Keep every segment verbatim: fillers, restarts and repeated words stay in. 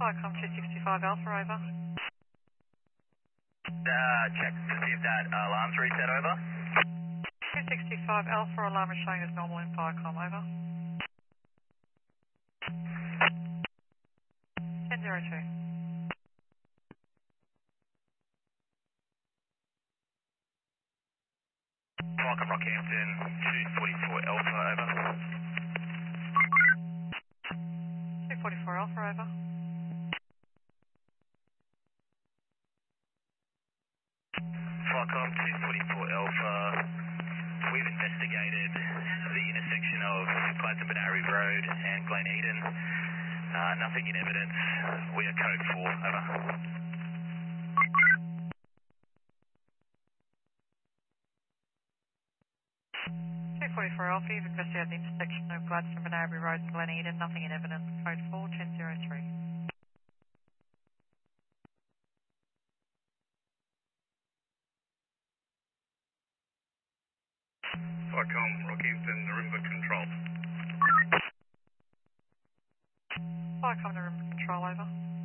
Viacom two sixty-five Alpha, over. Uh, check to see if that alarm's reset, over. two sixty-five Alpha, alarm is showing as normal in Viacom, over. ten zero two. Viacom Rockhampton two forty-four Alpha, over. two forty-four Alpha, over. Viacom two forty-four Alpha, we've investigated the intersection of Gladstone Benary Road and Glen Eden. Uh, nothing in evidence. We are code four, over. two forty-four Alpha, you've investigated the intersection of Gladstone Benary Road and Glen Eden. Nothing in evidence. Code four, ten zero three. Viacom Rockhampton, Narimba Control. Viacom to room control, over.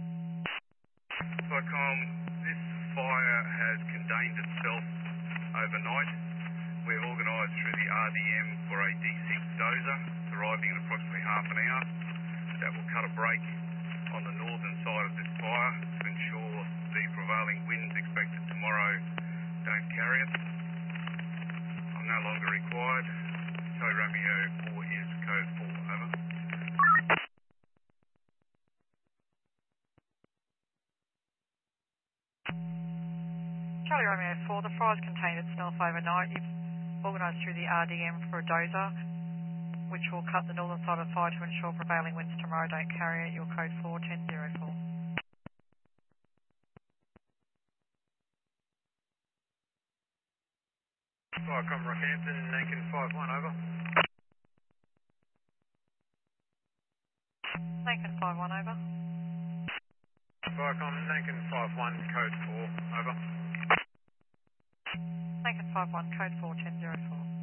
Viacom, this fire has contained itself overnight. We've organised through the R D M for a D six dozer. It's arriving in approximately half an hour. That will cut a break on the northern side of this fire to ensure the prevailing winds expected tomorrow don't carry it. I'm no longer required. Charlie Romeo four is code four, over. Charlie Romeo four, the fire's contained itself overnight. You've organised through the R D M for a dozer, which will cut the northern side of the fire to ensure prevailing winds tomorrow don't carry it. Your code four, ten zero four. Viacom Rockhampton, Nankin five one, over. Lincoln five one, over. Viacom, Nankin five one, code four, over. Lincoln five one, code four, ten zero four.